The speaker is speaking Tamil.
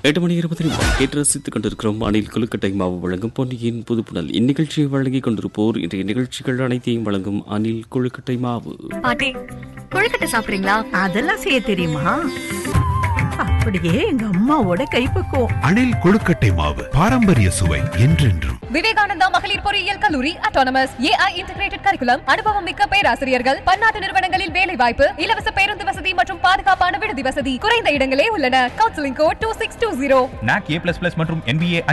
8:20 கேட்டு ரசித்துக் கொண்டிருக்கிறோம். அணில் கொழுக்கட்டை மாவு வழங்கும் பொன்னியின் புதுப்புணல். இந்நிகழ்ச்சியை வழங்கிக் கொண்டிருப்போர் இன்றைய நிகழ்ச்சிகள் அனைத்தையும் வழங்கும் அணில் கொழுக்கட்டை மாவு. பாட்டி, கொழுக்கட்டை சாப்பிடுறீங்களா? அதெல்லாம் செய்ய தெரியுமா? அப்படியே எங்க அம்மாவோட கைப்பக்குவம். அணில் கொழுக்கட்டை மாவு, பாரம்பரிய சுவை என்றென்றும். விவேகானந்தா மகளிர் பொறியியல் கல்லூரி அட்டானமஸ், AI இன்டிகிரேட்டட் கரிக்குலம், அனுபவம் மிக்க பேராசிரியர்கள், பன்னாட்டு நிறுவனங்களில் வேலை வாய்ப்பு, இலவச பேருந்து வசதி மற்றும் பாதுகாப்பான விடுதி வசதி, குறைந்த இடங்களே உள்ளன. Counselling code 2620. NAC A++ மற்றும் NBA